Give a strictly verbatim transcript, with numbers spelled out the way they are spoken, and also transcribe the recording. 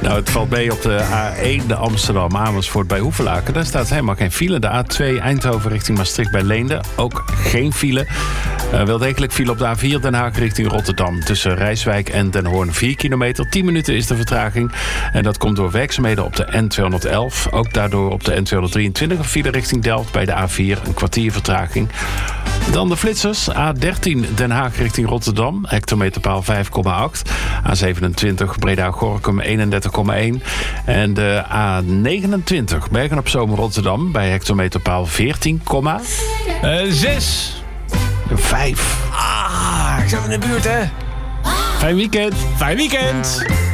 Nou, het valt mee op de A één, de Amsterdam-Amersfoort bij Hoevelaken. Daar staat helemaal geen file. De A twee, Eindhoven richting Maastricht bij Leende. Ook geen file. Uh, wel degelijk file op de A vier, Den Haag richting Rotterdam. Tussen Rijswijk en Den Hoorn vier kilometer. tien minuten is de vertraging. En dat komt door werkzaamheden op de N tweehonderdelf. Ook daardoor op de N tweehonderddrieëntwintig een file richting Delft bij de A vier. Een kwartier vertraging. Dan de flitsers. A dertien, Den Haag richting Rotterdam. Hectometerpaal vijf komma acht. A zevenentwintig, Breda-Gorinchem eenendertig komma één. En de A negenentwintig, Bergen-op-Zoom Rotterdam. Bij hectometerpaal veertien komma zes. vijf. Ah, ik zat in de buurt, hè? Fijn weekend. Fijn weekend.